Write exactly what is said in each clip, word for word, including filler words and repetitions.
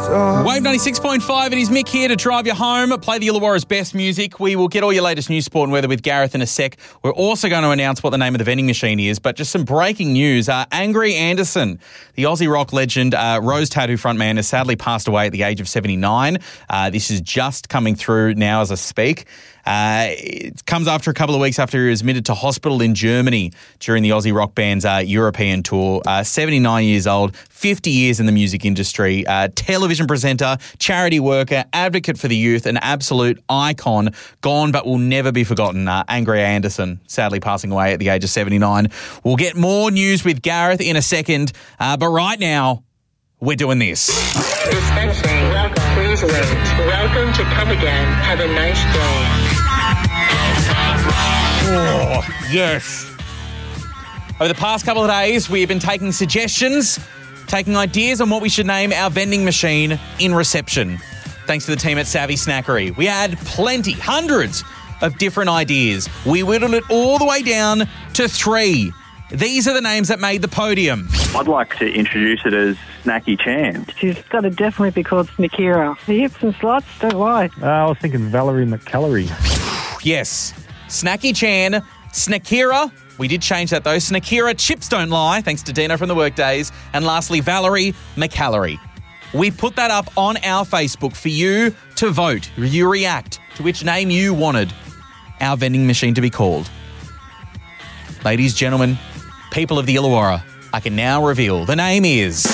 Wave ninety-six point five, it is Mick here to drive you home. Play the Illawarra's best music. We will get all your latest news, sport and weather with Gareth in a sec. We're also going to announce what the name of the vending machine is, but just some breaking news. Uh, Angry Anderson, the Aussie rock legend, uh, Rose Tattoo frontman, has sadly passed away at the age of seventy-nine. Uh, this is just coming through now as I speak. Uh, it comes after a couple of weeks after he was admitted to hospital in Germany during the Aussie rock band's uh, European tour. Uh, seventy-nine years old, fifty years in the music industry, uh, television presenter, charity worker, advocate for the youth, an absolute icon, gone but will never be forgotten. Uh, Angry Anderson, sadly passing away at the age of seventy-nine. We'll get more news with Gareth in a second, uh, but right now, we're doing this. Dispensing, welcome, please wait. Welcome to Come Again. Have a nice day. Oh, yes. Over the past couple of days, we have been taking suggestions, taking ideas on what we should name our vending machine in reception. Thanks to the team at Savvy Snackery. We had plenty, hundreds of different ideas. We whittled it all the way down to three. These are the names that made the podium. I'd like to introduce it as Snacky Chan. She's got to definitely be called Snickera. The hips and slots, don't lie. Uh, I was thinking Valerie McCallery. Yes. Snacky Chan, Snickera. We did change that though. Snickera, chips don't lie, thanks to Dino from the Workdays. And lastly, Valerie McCallery. We put that up on our Facebook for you to vote. You react to which name you wanted our vending machine to be called. Ladies, gentlemen, people of the Illawarra, I can now reveal the name is...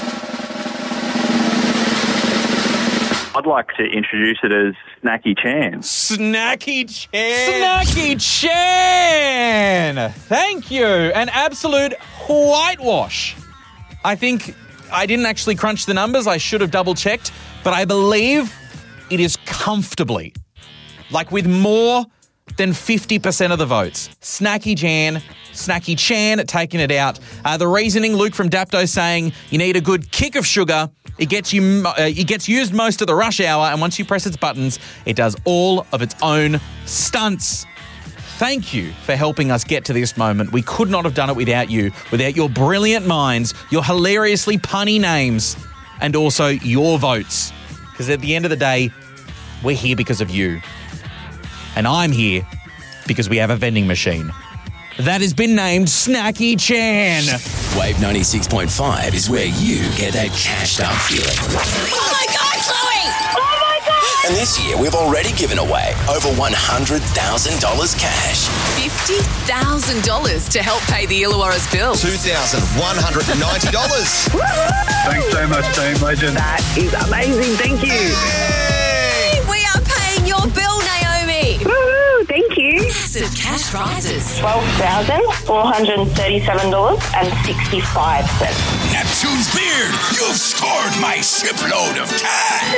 I'd like to introduce it as Snacky Chan. Snacky Chan. Snacky Chan. Thank you. An absolute whitewash. I think I didn't actually crunch the numbers. I should have double checked, but I believe it is comfortably, like with more than fifty percent of the votes. Snacky Jan, Snacky Chan taking it out. Uh, the reasoning, Luke from Dapto saying you need a good kick of sugar. It gets you. Uh, it gets used most of the rush hour, and once you press its buttons, it does all of its own stunts. Thank you for helping us get to this moment. We could not have done it without you, without your brilliant minds, your hilariously punny names, and also your votes. Because at the end of the day, we're here because of you. And I'm here because we have a vending machine that has been named Snacky Chan. Wave ninety-six point five is where you get that cashed up feeling. Oh my God, Chloe! Oh my God! And this year, we've already given away over one hundred thousand dollars cash. fifty thousand dollars to help pay the Illawarra's bill. two thousand one hundred ninety dollars. Thanks so much, Team Legend. That is amazing, thank you. Hey, we are paying your bill, Naomi. Woohoo, thank you. Massive cash prizes. twelve thousand four hundred thirty-seven dollars and sixty-five cents. Neptune's beard, you've scored my shipload of cash.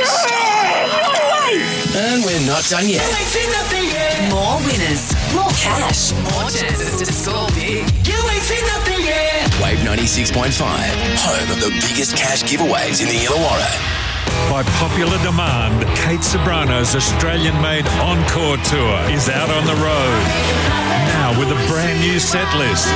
And we're not done yet. More winners, more cash, more chances to score big. You ain't seen nothing yet. Wave ninety-six point five, home of the biggest cash giveaways in the Illawarra. By popular demand, Kate Sobrano's Australian-made Encore Tour is out on the road. Now with a brand new set list.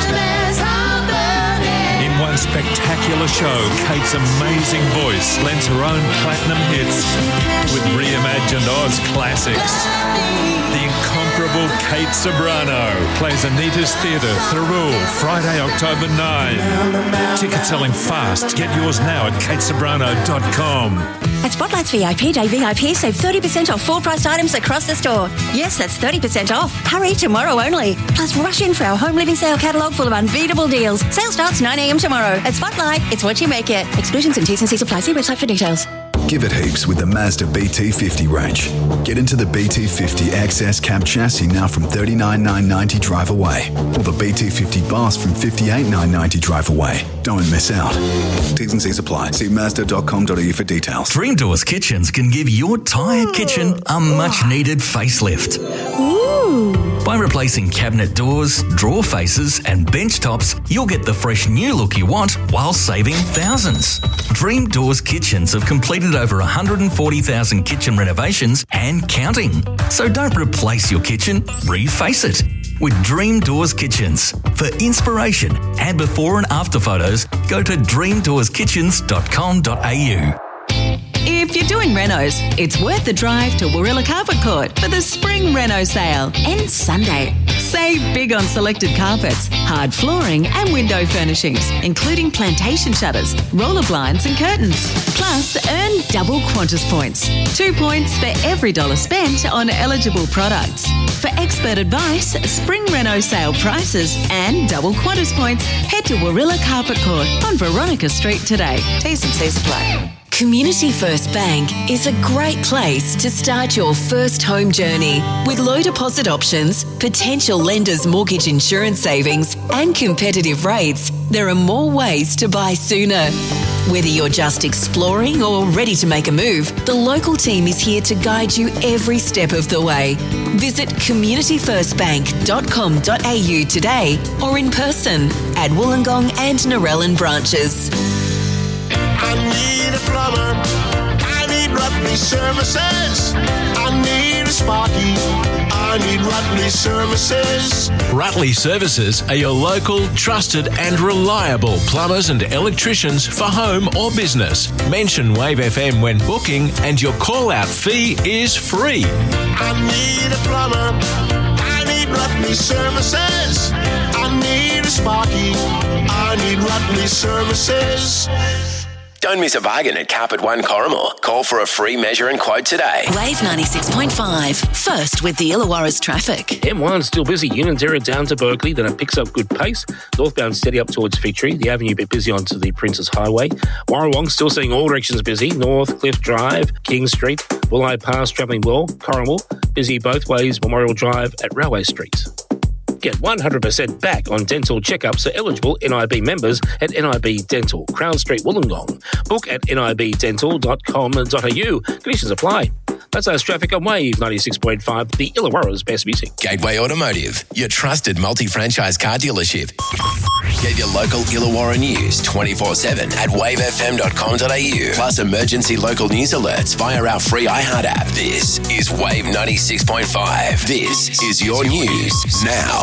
In one spectacular show, Kate's amazing voice lends her own platinum hits with reimagined Oz classics. The incomparable Kate Sobrano plays Anita's Theatre, Thirroul, Friday, October ninth. Tickets selling fast. Get yours now at kate sobrano dot com. At Spotlight's V I P Day V I P, save thirty percent off full-priced items across the store. Yes, that's thirty percent off. Hurry, tomorrow only. Plus, rush in for our home living sale catalogue full of unbeatable deals. Sale starts nine a.m. tomorrow. At Spotlight, it's what you make it. Exclusions and T's and C's apply. See website for details. Give it heaps with the Mazda B T fifty range. Get into the B T fifty X S cab chassis now from thirty-nine thousand nine hundred ninety dollars drive away. Or the B T fifty Bass from fifty-eight thousand nine hundred ninety dollars drive away. Don't miss out. T's and C's apply. See mazda dot com dot a u for details. Dream Doors Kitchens can give your tired kitchen a much-needed facelift. Ooh. By replacing cabinet doors, drawer faces and bench tops, you'll get the fresh new look you want while saving thousands. Dream Doors Kitchens have completed over one hundred forty thousand kitchen renovations and counting. So don't replace your kitchen, reface it with Dream Doors Kitchens. For inspiration and before and after photos, go to dream doors kitchens dot com dot a u. If you're doing renos, it's worth the drive to Warilla Carpet Court for the Spring Reno Sale. Ends Sunday. Save big on selected carpets, hard flooring and window furnishings, including plantation shutters, roller blinds and curtains. Plus, earn double Qantas points. Two points for every dollar spent on eligible products. For expert advice, Spring Reno Sale prices and double Qantas points, head to Warilla Carpet Court on Veronica Street today. T's and C's apply. Community First Bank is a great place to start your first home journey. With low deposit options, potential lenders' mortgage insurance savings, and competitive rates, there are more ways to buy sooner. Whether you're just exploring or ready to make a move, the local team is here to guide you every step of the way. Visit community first bank dot com dot a u today or in person at Wollongong and Narellan branches. I need a plumber. I need Rutley Services. I need a sparky. I need Rutley Services. Rutley Services are your local, trusted and reliable plumbers and electricians for home or business. Mention Wave F M when booking and your call-out fee is free. I need a plumber. I need Rutley Services. I need a sparky. I need Rutley Services. Don't miss a bargain at Carpet One Corrimal. Call for a free measure and quote today. Wave ninety-six point five. First with the Illawarra's traffic. M one still busy. Unanderra down to Berkeley, then it picks up good pace. Northbound steady up towards Victory. The avenue a bit busy onto the Princess Highway. Warrawong still seeing all directions busy. North, Cliff Drive, King Street, Wooleye Pass travelling well. Corrimal busy both ways. Memorial Drive at Railway Street. Get one hundred percent back on dental checkups for eligible N I B members at N I B Dental, Crown Street, Wollongong. Book at n i b dental dot com dot a u. Conditions apply. That's our traffic on Wave ninety-six point five, the Illawarra's best music. Gateway Automotive, your trusted multi-franchise car dealership. Get your local Illawarra news twenty-four seven at wave f m dot com dot a u. Plus emergency local news alerts via our free iHeart app. This is Wave ninety-six point five. This is your news now.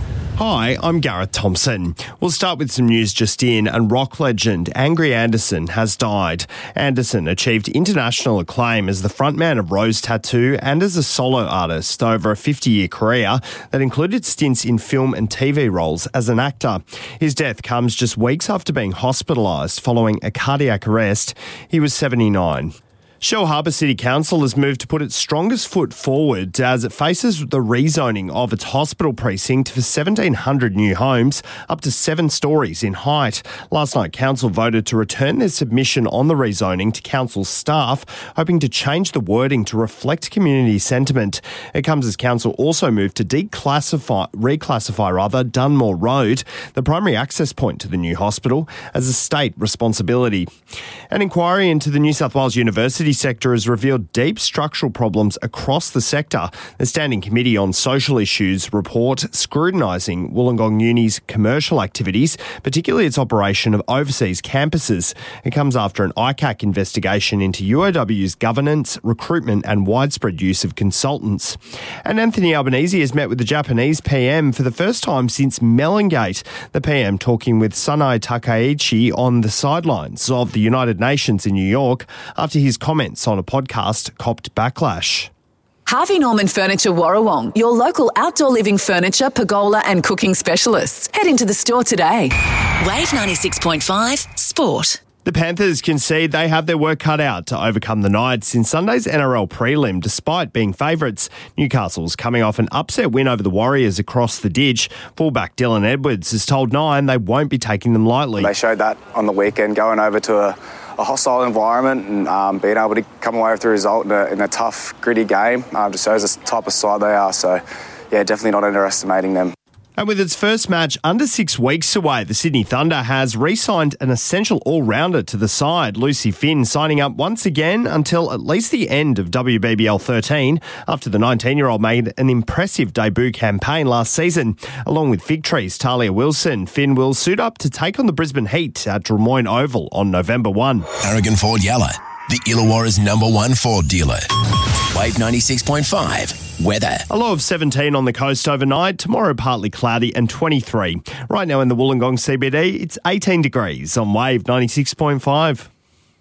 Hi, I'm Gareth Thompson. We'll start with some news just in, and rock legend Angry Anderson has died. Anderson achieved international acclaim as the frontman of Rose Tattoo and as a solo artist over a fifty-year career that included stints in film and T V roles as an actor. His death comes just weeks after being hospitalised following a cardiac arrest. He was seventy-nine. Shell Harbour City Council has moved to put its strongest foot forward as it faces the rezoning of its hospital precinct for seventeen hundred new homes, up to seven storeys in height. Last night, Council voted to return their submission on the rezoning to Council staff, hoping to change the wording to reflect community sentiment. It comes as Council also moved to declassify, reclassify rather, Dunmore Road, the primary access point to the new hospital, as a state responsibility. An inquiry into the New South Wales University sector has revealed deep structural problems across the sector. The Standing Committee on Social Issues report scrutinising Wollongong Uni's commercial activities, particularly its operation of overseas campuses. It comes after an I C A C investigation into U O W's governance, recruitment and widespread use of consultants. And Anthony Albanese has met with the Japanese P M for the first time since Mellongate. The P M talking with Sanae Takaichi on the sidelines of the United Nations in New York after his comments on a podcast copped backlash. Harvey Norman Furniture Warrawong, your local outdoor living furniture, pergola and cooking specialists. Head into the store today. Wave ninety-six point five Sport. The Panthers concede they have their work cut out to overcome the Knights in Sunday's N R L prelim, despite being favourites. Newcastle's coming off an upset win over the Warriors across the ditch. Fullback Dylan Edwards has told Nine they won't be taking them lightly. They showed that on the weekend, going over to a, a hostile environment and um, being able to come away with the result in a, in a tough, gritty game. Um, just shows the type of side they are. So, yeah, definitely not underestimating them. And with its first match under six weeks away, the Sydney Thunder has re-signed an essential all-rounder to the side, Lucy Finn, signing up once again until at least the end of W B B L thirteen after the nineteen-year-old made an impressive debut campaign last season. Along with Victory's Talia Wilson, Finn will suit up to take on the Brisbane Heat at Drummoyne Oval on November first. Aragon Ford Yalla, the Illawarra's number one Ford dealer. Wave ninety-six point five. Weather. A low of seventeen on the coast overnight. Tomorrow partly cloudy and twenty-three. Right now in the Wollongong C B D, it's eighteen degrees on Wave ninety-six point five.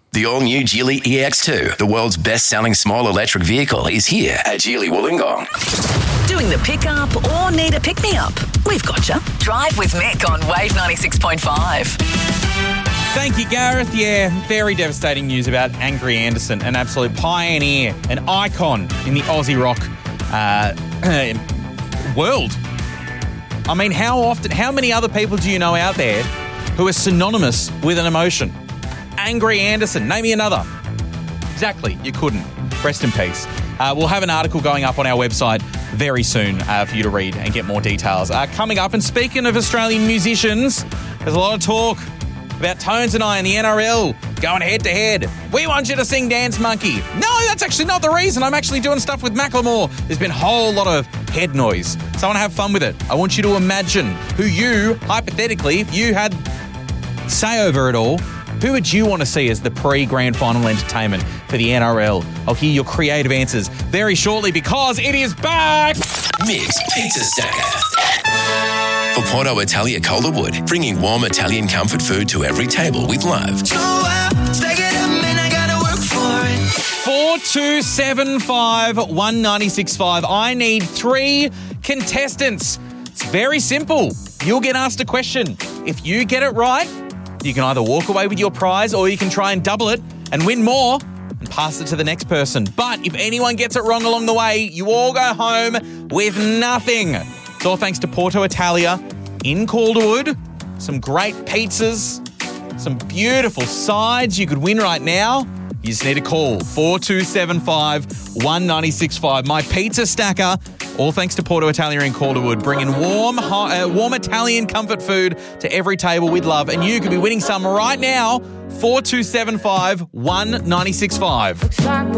The all-new Geely E X two, the world's best-selling small electric vehicle, is here at Geely Wollongong. Doing the pickup or need a pick-me-up? We've got you. Drive with Mick on Wave ninety-six point five. Thank you, Gareth. Yeah, very devastating news about Angry Anderson, an absolute pioneer, an icon in the Aussie rock uh, world. I mean, how often, how many other people do you know out there who are synonymous with an emotion? Angry Anderson, name me another. Exactly, you couldn't. Rest in peace. Uh, we'll have an article going up on our website very soon uh, for you to read and get more details. Uh, coming up, and speaking of Australian musicians, there's a lot of talk about Tones and I in the N R L going head-to-head. We want you to sing Dance Monkey. No, that's actually not the reason. I'm actually doing stuff with Macklemore. There's been a whole lot of head noise. So I want to have fun with it. I want you to imagine who you, hypothetically, if you had say over it all, who would you want to see as the pre-grand final entertainment for the N R L? I'll hear your creative answers very shortly because it is back! Mick's Pizza Stacker. For Porto Italia Calderwood, bringing warm Italian comfort food to every table with love. four two seven five, one nine six five. I need three contestants. It's very simple. You'll get asked a question. If you get it right, you can either walk away with your prize or you can try and double it and win more and pass it to the next person. But if anyone gets it wrong along the way, you all go home with nothing. It's all thanks to Porto Italia in Calderwood. Some great pizzas, some beautiful sides you could win right now. You just need to call four two seven five, one nine six five. My Pizza Stacker, all thanks to Porto Italia in Calderwood, bringing warm, uh, warm Italian comfort food to every table with love. And you could be winning some right now. four two seven five, one nine six five.